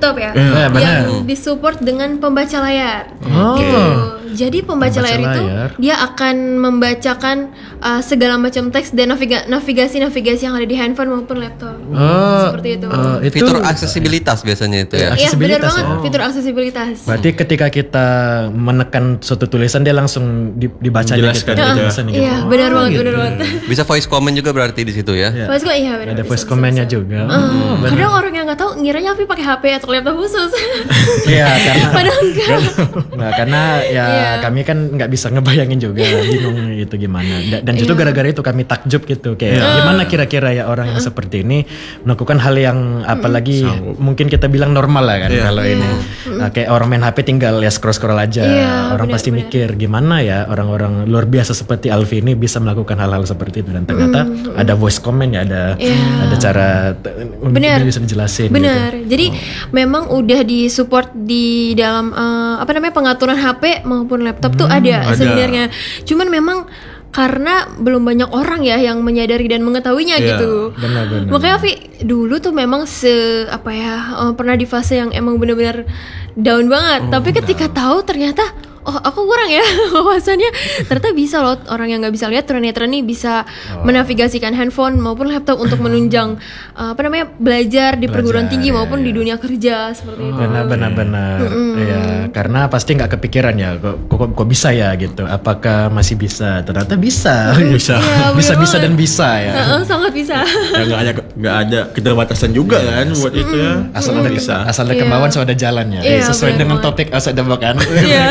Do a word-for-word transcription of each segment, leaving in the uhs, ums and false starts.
laptop ya, Ya, yang disupport dengan pembaca layar. Oh. Gitu. Jadi pembaca, Pembaca layar, itu layar. dia akan membacakan uh, segala macam teks dan naviga- navigasi-navigasi yang ada di handphone maupun laptop. Oh, Seperti itu. uh, itu Fitur aksesibilitas biasanya itu ya. Iya, benar aksesibilitas banget, ya? fitur aksesibilitas. Berarti ketika kita menekan suatu tulisan dia langsung di- dibacanya Menjelaskan gitu. gitu ya. Penjelasan gitu. Iya, benar banget, benar banget. Bisa voice comment juga berarti di situ ya. Iya. Voice call, iya benar. Ada bisa, voice bisa, command-nya bisa. juga. Uh, kadang orang yang nggak tahu ngiranya Alfi pakai H P atau laptop khusus. Iya, karena Padahal enggak. Nah, karena ya Iya. kami kan nggak bisa ngebayangin juga, bingung itu gimana. Da- Dan justru Iya. gara-gara itu kami takjub gitu, kayak gimana kira-kira ya orang yang seperti ini melakukan hal yang apalagi mungkin kita bilang normal lah kan kalau ini. Nah, kayak orang main H P tinggal ya scroll-scroll aja. Iya, orang benar, pasti benar. mikir gimana ya orang-orang luar biasa seperti Alfi ini bisa melakukan hal-hal seperti itu, dan ternyata ada voice comment ya, ada Iya. ada cara t- untuk Benar. bisa dijelasin gitu. Benar. Jadi memang udah disupport di dalam eh, apa namanya pengaturan H P maupun laptop tuh ada, ada. sebenarnya. Cuman memang karena belum banyak orang ya yang menyadari dan mengetahuinya Iya, gitu. benar-benar. Makanya Afi dulu tuh memang se apa ya eh, pernah di fase yang emang benar-benar down banget. Tapi ketika tahu ternyata oh aku kurang ya wawasannya, ternyata bisa loh orang yang nggak bisa lihat tunanetra nih bisa menavigasikan handphone maupun laptop untuk menunjang uh, apa namanya belajar di perguruan Belajar, tinggi ya, maupun ya. di dunia kerja seperti itu. Benar-benar, ya karena pasti nggak kepikiran ya, kok, kok kok bisa ya gitu. Apakah masih bisa? Ternyata bisa, Bisa. Iya, bener bisa, bisa banget. dan bisa ya. Heeh, sangat bisa. Ya nggak ada nggak ada keterbatasan juga kan buat itu ya. Asal ada bisa. asal ada Iya. kemauan, so ada jalannya. Iya, Sesuai benar dengan banget. topik asal ada kan. Iya.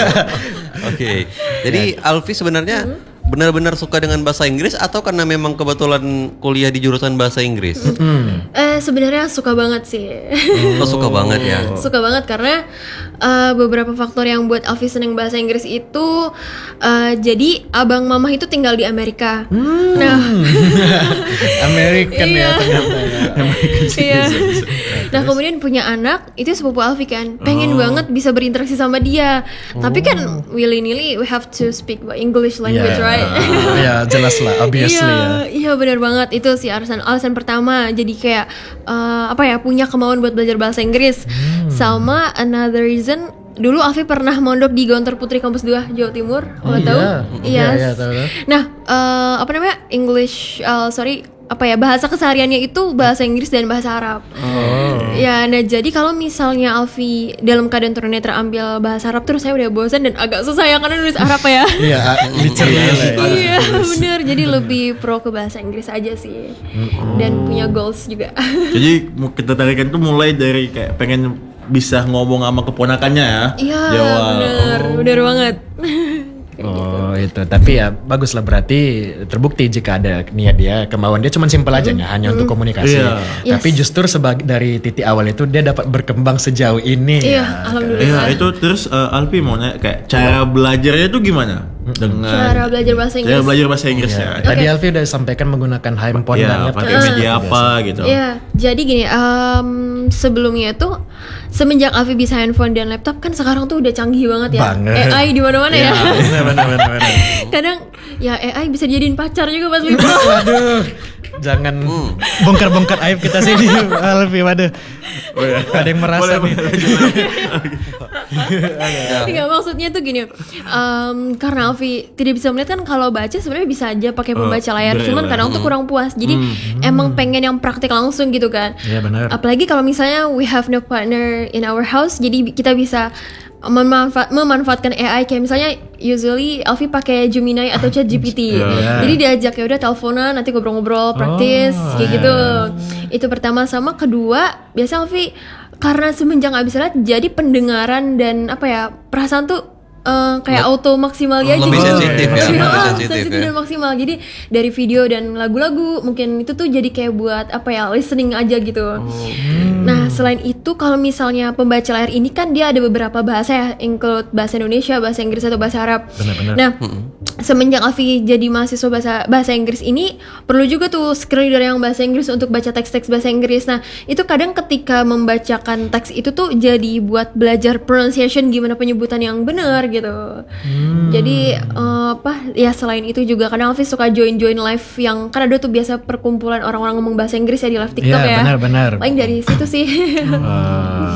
Oke. Jadi Alfi sebenarnya benar-benar suka dengan bahasa Inggris atau karena memang kebetulan kuliah di jurusan bahasa Inggris? Eh sebenarnya suka banget sih. Lo suka banget ya. Suka banget karena uh, beberapa faktor yang buat Alfi seneng bahasa Inggris itu uh, jadi abang mama itu tinggal di Amerika. Nah, American ya Iya. ternyata ya. iya. Nah kemudian punya anak itu sepupu Alfi kan, pengen banget bisa berinteraksi sama dia. Tapi kan willy nilly we have to speak English language, Iya. right? Ya jelas lah, obviously iya, ya. iya benar banget itu sih alasan alasan pertama. Jadi kayak uh, apa ya punya kemauan buat belajar bahasa Inggris. Hmm. Sama another reason dulu Alfi pernah mondok di Gontor Putri Kampus dua Jawa Timur. Oh, Lo tahu? iya. Iya, Yes. iya, tahu, tahu. Nah uh, apa namanya English uh, sorry apa ya bahasa kesehariannya itu bahasa Inggris dan bahasa Arab. Oh. Ya, nah jadi kalau misalnya Alfi dalam keadaan tunanetra ambil bahasa Arab terus saya udah bosan dan agak susah ya karena nulis Arab ya. Iya, literally lah ya. Iya bener, jadi lebih pro ke bahasa Inggris aja sih dan punya goals juga. Jadi mu- ketertarikan tuh mulai dari kayak pengen bisa ngomong sama keponakannya ya. Iya Jawa. bener, bener banget. Oh itu, tapi ya bagus lah, berarti terbukti jika ada niat dia, kemauan dia cuma simpel aja ya, hanya untuk komunikasi. Iya. Tapi Yes. justru sebagai dari titik awal itu dia dapat berkembang sejauh ini. Iya, ya. alhamdulillah. Iya itu terus uh, Alfi mau nanya kayak cara belajarnya tuh gimana? Dengan Cara belajar bahasa Inggris. Cara belajar bahasa Inggris Iya. ya. Tadi Oke. Alfi udah sampaikan menggunakan handphone dan Iya, laptop. pakai media apa gitu. Iya, jadi gini, em, sebelumnya tuh semenjak Alfi bisa handphone dan laptop kan sekarang tuh udah canggih banget ya. Banget. A I di mana-mana ya. Benar, benar, benar, benar. Kadang ya A I bisa jadiin pacar juga pas libur. Waduh, jangan bongkar-bongkar aib kita sini, Alfi. Waduh, ada yang merasa nih. Enggak, maksudnya tuh gini, em, karena Alfi tidak bisa melihat kan kalau baca sebenarnya bisa aja pakai pembaca layar, braille cuman ya. kadang tuh kurang puas. Jadi emang pengen yang praktik langsung gitu kan. Iya, benar. Apalagi kalau misalnya we have no partner in our house, jadi kita bisa memanfaat, memanfaatkan A I kayak misalnya usually Alfi pakai Gemini atau ChatGPT. Iya. Jadi diajak ya udah teleponan nanti ngobrol-ngobrol praktis Oh, kayak gitu. Itu pertama, sama kedua biasa Alfi karena semenjak nggak bisa lihat jadi pendengaran dan apa ya perasaan tuh eh, kayak auto maksimal aja Lebih gitu. sensitif ya, Lebih, lebih ah, sensitif sensitif ya. dan maksimal. Jadi dari video dan lagu-lagu mungkin itu tuh jadi kayak buat apa ya listening aja gitu. Nah selain itu kalau misalnya pembaca layar ini kan dia ada beberapa bahasa ya, include bahasa Indonesia, bahasa Inggris atau bahasa Arab. Benar-benar. Nah semenjak Alfi jadi mahasiswa bahasa bahasa Inggris ini perlu juga tuh skill reader yang bahasa Inggris untuk baca teks-teks bahasa Inggris. Nah itu kadang ketika membacakan teks itu tuh jadi buat belajar pronunciation, gimana penyebutan yang benar gitu. Jadi eh, apa ya selain itu juga kadang Alfi suka join-join live yang kan ada tuh biasa perkumpulan orang-orang ngomong bahasa Inggris ya di live TikTok Iya, ya. benar-benar. Paling dari situ sih. Ah,